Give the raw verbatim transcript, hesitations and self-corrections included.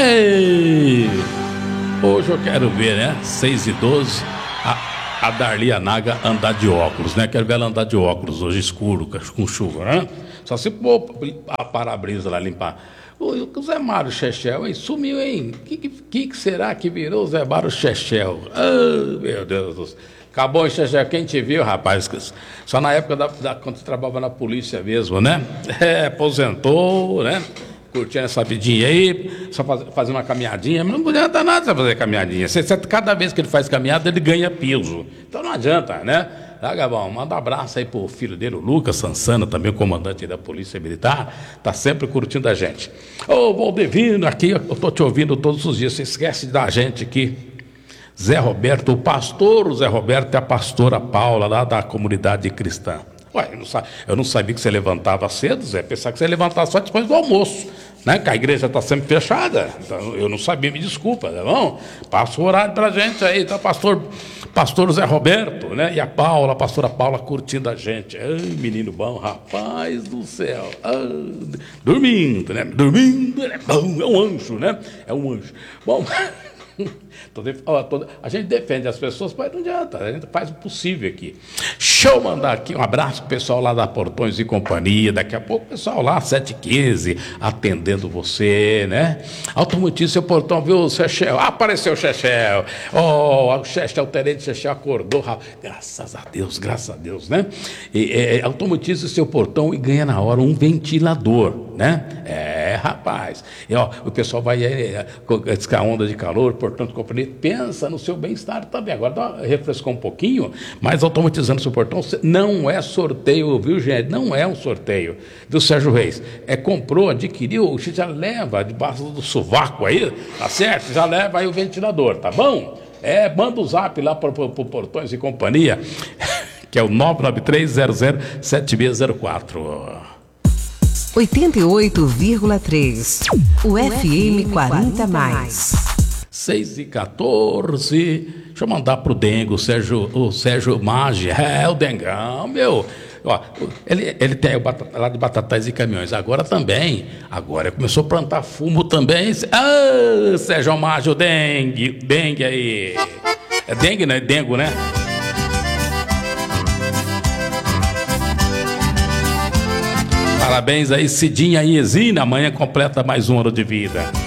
Ei! Hoje eu quero ver, né? seis e doze, a, a Darli Anaga andar de óculos, né? Quero ver ela andar de óculos hoje escuro, com chuva, né? Só se pôr a para-brisa lá limpar. O Zé Mário Chechel, hein? Sumiu, hein? O que, que, que será que virou o Zé Mário Chechel? Oh, meu Deus do céu. Acabou, Chechel. Quem te viu, rapaz? Só na época da, da, quando você trabalhava na polícia mesmo, né? É, aposentou, né? Curtindo essa vidinha aí, só faz, fazendo uma caminhadinha, mas não adianta nada você fazer caminhadinha. Você, você, cada vez que ele faz caminhada, ele ganha peso. Então não adianta, né? Tá, Gabão? Manda um abraço aí pro filho dele, o Lucas Sansana, também o comandante da Polícia Militar, tá sempre curtindo a gente. Ô, Valdevino, aqui eu tô te ouvindo todos os dias, você esquece da gente aqui. Zé Roberto, o pastor Zé Roberto e a pastora Paula, lá da comunidade cristã. Ué, eu não, sabia, eu não sabia que você levantava cedo, Zé, pensava que você levantava só depois do almoço, né? Que a igreja está sempre fechada, então eu não sabia, me desculpa, tá bom? Passa o horário pra gente aí, tá, pastor, pastor Zé Roberto, né? E a Paula, a pastora Paula curtindo a gente. Ai, menino bom, rapaz do céu. Ai, dormindo, né? Dormindo, é bom, é um anjo, né? É um anjo. Bom... A gente defende as pessoas, mas não adianta, a gente faz o possível aqui. Deixa eu mandar aqui um abraço pro pessoal lá da Portões e Companhia, daqui a pouco o pessoal lá, sete e quinze, atendendo você, né? Automotivo, seu portão, viu, o Chechel? Ah, apareceu o Chechel. Oh, o Chechel, o tenente Chechel acordou, graças a Deus, graças a Deus, né? E, é, automatiza o seu portão e ganha na hora um ventilador, né? É, rapaz. E, ó, o pessoal vai é, com a onda de calor, portanto, companhia, pensa no seu bem-estar também. Agora dá, refrescou um pouquinho, mas automatizando o seu portão, não é sorteio, viu, gente? Não é um sorteio do Sérgio Reis. É comprou, adquiriu, você já leva debaixo do sovaco aí, tá certo? Já leva aí o ventilador, tá bom? É, manda o zap lá para o Portões e Companhia, que é o nove nove três zero zero sete seis zero quatro. oitenta e oito vírgula três, o F M quarenta mais. seis e quatorze, deixa eu mandar pro Dengo, o Sérgio, o Sérgio Maggi, é o Dengão, meu, ó, ele, ele tem o batata, lá de Batatais e Caminhões, agora também, agora começou a plantar fumo também, ah, Sérgio Maggi, o Dengue, Dengue aí, é Dengue, não é Dengo, né? Parabéns aí, Cidinha e Exina, amanhã completa mais um ano de vida.